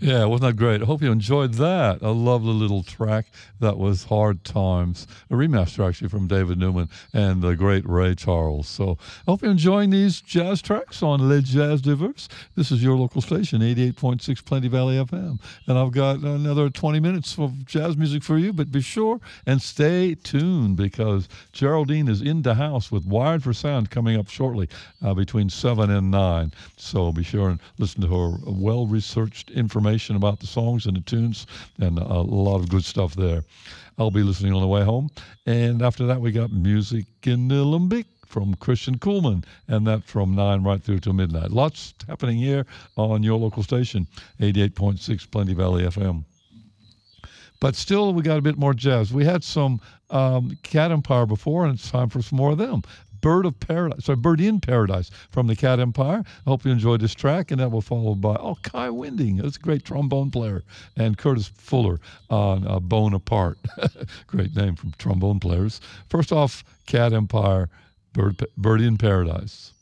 Yeah, wasn't that great? I hope you enjoyed that. A lovely little track that was Hard Times, a remaster actually from David Newman and the great Ray Charles. So I hope you're enjoying these jazz tracks on Le Jazz Diverse. This is your local station, 88.6 Plenty Valley FM. And I've got another 20 minutes of jazz music for you, but be sure and stay tuned because Geraldine is in the house with Wired for Sound coming up shortly between 7 and 9. So be sure and listen to her well-researched information about the songs and the tunes and a lot of good stuff there. I'll be listening on the way home. And after that, we got Music in the Limbic from Christian Kuhlman, and that from 9 right through to midnight. Lots happening here on your local station, 88.6 Plenty Valley FM. But still, we got a bit more jazz. We had some Cat Empire before, and it's time for some more of them. Bird in Paradise from the Cat Empire. I hope you enjoyed this track, and that will be followed by Kai Winding. That's a great trombone player, and Curtis Fuller on Bone Apart. Great name from trombone players. First off, Cat Empire, Bird in Paradise.